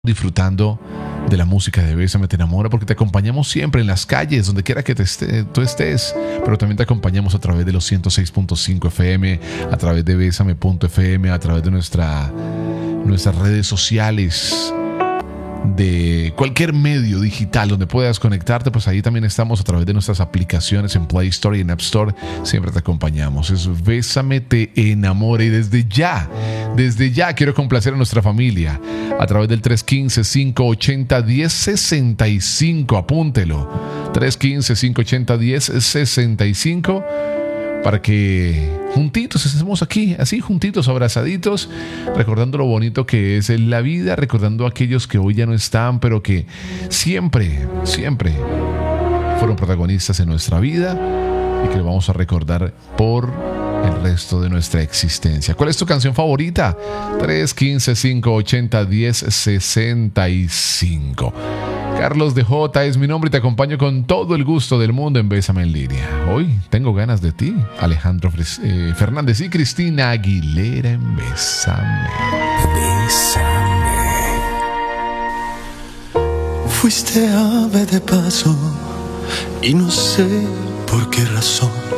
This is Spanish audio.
disfrutando de la música de Bésame Te Enamora, porque te acompañamos siempre en las calles, donde quiera que tú estés, pero también te acompañamos a través de los 106.5 FM, a través de Bésame.fm, a través de nuestras redes sociales, de cualquier medio digital donde puedas conectarte. Pues ahí también estamos a través de nuestras aplicaciones en Play Store y en App Store. Siempre te acompañamos. Es Bésame Te Enamora. Y desde ya quiero complacer a nuestra familia a través del 315-580-1065. Apúntelo, 315-580-1065, para que juntitos estemos aquí, así juntitos, abrazaditos, recordando lo bonito que es la vida, recordando a aquellos que hoy ya no están, pero que siempre fueron protagonistas en nuestra vida y que lo vamos a recordar por el resto de nuestra existencia. ¿Cuál es tu canción favorita? 315-580-1065. Carlos de J es mi nombre y te acompaño con todo el gusto del mundo en Bésame en Línea. Hoy tengo ganas de ti. Alejandro Fernández y Cristina Aguilera en Bésame. Bésame. Fuiste ave de paso y no sé por qué razón